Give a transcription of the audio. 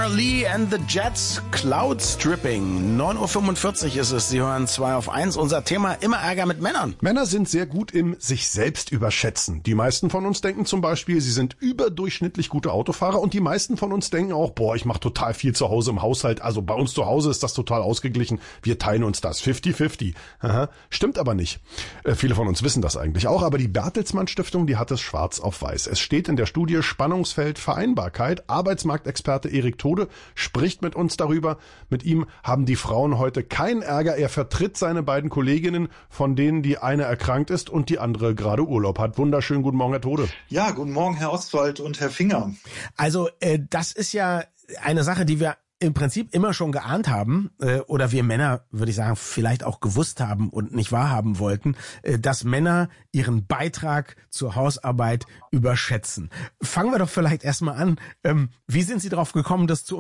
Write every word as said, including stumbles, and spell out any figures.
Omar Lee and the Jets, Cloud Stripping. neun Uhr fünfundvierzig ist es, Sie hören zwei auf eins. Unser Thema, immer Ärger mit Männern. Männer sind sehr gut im sich selbst überschätzen. Die meisten von uns denken zum Beispiel, sie sind überdurchschnittlich gute Autofahrer und die meisten von uns denken auch, boah, ich mache total viel zu Hause im Haushalt. Also bei uns zu Hause ist das total ausgeglichen. Wir teilen uns das fifty fifty. Aha. Stimmt aber nicht. Äh, viele von uns wissen das eigentlich auch, aber die Bertelsmann Stiftung, die hat es schwarz auf weiß. Es steht in der Studie Spannungsfeld Vereinbarkeit. Arbeitsmarktexperte Erik Tode spricht mit uns darüber. Mit ihm haben die Frauen heute keinen Ärger. Er vertritt seine beiden Kolleginnen, von denen die eine erkrankt ist und die andere gerade Urlaub hat. Wunderschönen guten Morgen, Herr Tode. Ja, guten Morgen, Herr Ostwald und Herr Finger. Also äh, das ist ja eine Sache, die wir im Prinzip immer schon geahnt haben, äh, oder wir Männer, würde ich sagen, vielleicht auch gewusst haben und nicht wahrhaben wollten, äh, dass Männer ihren Beitrag zur Hausarbeit überschätzen. Fangen wir doch vielleicht erstmal an. Ähm, wie sind Sie darauf gekommen, das zu